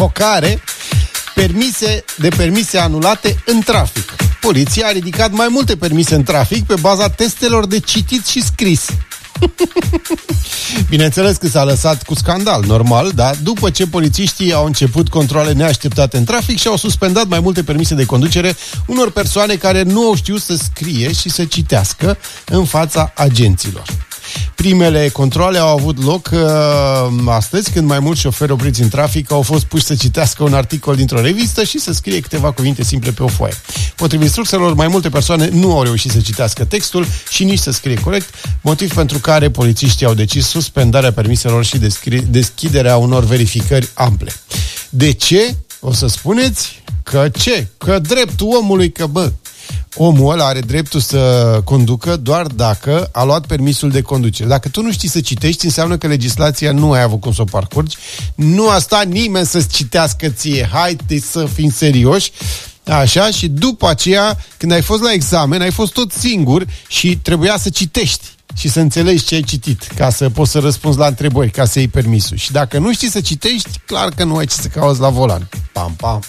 sufocare, permise anulate în trafic. Poliția a ridicat mai multe permise în trafic pe baza testelor de citit și scris. Bineînțeles că s-a lăsat cu scandal, normal, dar după ce polițiștii au început controale neașteptate în trafic și au suspendat mai multe permise de conducere unor persoane care nu au știut să scrie și să citească în fața agenților. Primele controale au avut loc astăzi, când mai mulți șoferi opriți în trafic au fost puși să citească un articol dintr-o revistă și să scrie câteva cuvinte simple pe o foaie. Potrivit surselor, mai multe persoane nu au reușit să citească textul și nici să scrie corect, motiv pentru care polițiștii au decis suspendarea permiselor și deschiderea unor verificări ample. De ce? O să spuneți că ce? Că dreptul omului, că omul ăla are dreptul să conducă doar dacă a luat permisul de conducere. Dacă tu nu știi să citești, înseamnă că legislația nu ai avut cum să o parcurgi. Nu a stat nimeni să-ți citească ție. Haide să fim serioși. Așa, și după aceea, când ai fost la examen, ai fost tot singur și trebuia să citești și să înțelegi ce ai citit, ca să poți să răspunzi la întrebări, ca să iei permisul. Și dacă nu știi să citești, clar că nu ai ce să cauți la volan. Pam, pam.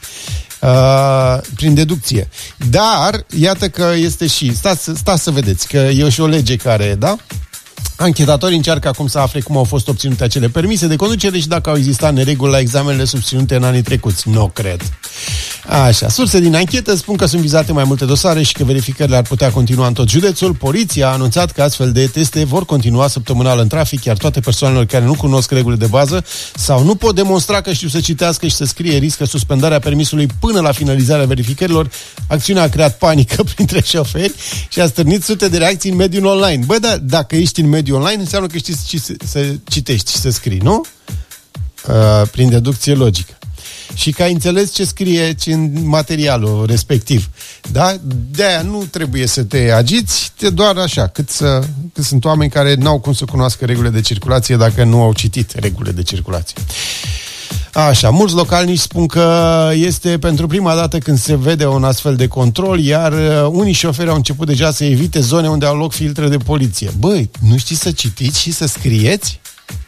Prin deducție. Dar, iată că este și... Stați să vedeți, că e și o lege care, da? Anchetatorii încearcă acum să afle cum au fost obținute acele permise de conducere și dacă au existat nereguli la examenele susținute în anii trecuți. Nu cred. Așa, surse din anchetă spun că sunt vizate mai multe dosare și că verificările ar putea continua în tot județul. Poliția a anunțat că astfel de teste vor continua săptămânal în trafic, iar toate persoanele care nu cunosc regulile de bază sau nu pot demonstra că știu să citească și să scrie riscă suspendarea permisului până la finalizarea verificărilor. Acțiunea a creat panică printre șoferi și a stârnit sute de reacții în mediul online. Bă, dar dacă ești în mediul online, înseamnă că știi să citești și să scrii, nu? Prin deducție logică. Și că ai înțeles ce scrie în materialul respectiv. Da? De-aia nu trebuie să te agiți, doar așa, cât sunt oameni care n-au cum să cunoască regulile de circulație dacă nu au citit regulile de circulație. Așa, mulți localnici spun că este pentru prima dată când se vede un astfel de control, iar unii șoferi au început deja să evite zone unde au loc filtre de poliție. Băi, nu știți să citiți și să scrieți?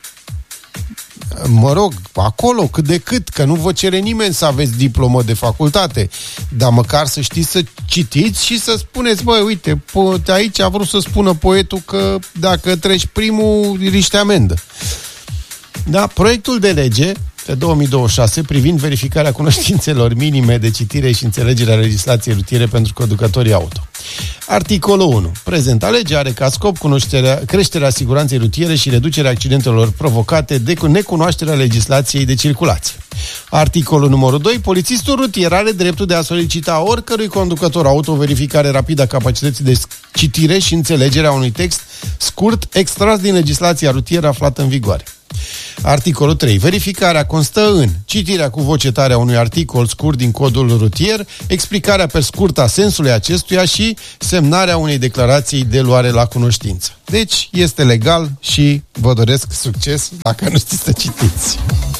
Mă rog, acolo, cât de cât, că nu vă cere nimeni să aveți diplomă de facultate, dar măcar să știți să citiți și să spuneți, băi, uite, aici a vrut să spună poetul că dacă treci primul, riști amendă. Da, proiectul de lege de 2026 privind verificarea cunoștințelor minime de citire și înțelegerea legislației rutiere pentru conducătorii auto. Articolul 1. Prezenta lege are ca scop creșterea siguranței rutiere și reducerea accidentelor provocate de necunoașterea legislației de circulație. Articolul numărul 2. Polițistul rutier are dreptul de a solicita oricărui conducător auto verificare rapidă a capacității de citire și înțelegerea unui text scurt extras din legislația rutieră aflată în vigoare. Articolul 3. Verificarea constă în citirea cu voce tare a unui articol scurt din codul rutier, explicarea pe scurt a sensului acestuia și semnarea unei declarații de luare la cunoștință. Deci, este legal și vă doresc succes dacă nu știți să citiți.